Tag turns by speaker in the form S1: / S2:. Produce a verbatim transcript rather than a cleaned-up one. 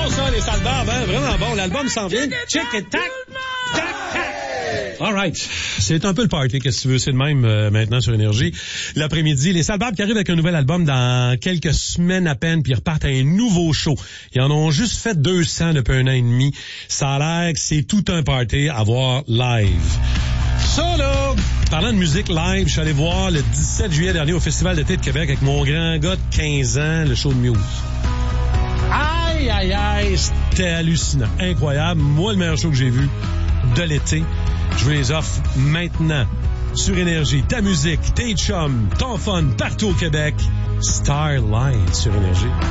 S1: bon, ça, les sales barbes, hein? Vraiment bon. L'album s'en vient. Chick et tac, tac, tac. All right. C'est un peu le party, qu'est-ce que tu veux. C'est le même euh, maintenant sur Énergie. L'après-midi, les sales barbes qui arrivent avec un nouvel album dans quelques semaines à peine, puis ils repartent à un nouveau show. Ils en ont juste fait deux cents depuis un an et demi. Ça a l'air que c'est tout un party à voir live. Ça, là, parlant de musique live, je suis allé voir le dix-sept juillet dernier au Festival d'été de Québec avec mon grand gars de quinze ans, le show de Muse. Aïe, aïe, aïe, c'était hallucinant. Incroyable. Moi, le meilleur show que j'ai vu de l'été. Je vous les offre maintenant sur Énergie. Ta musique, tes chums, ton fun, partout au Québec. Starlight sur Énergie.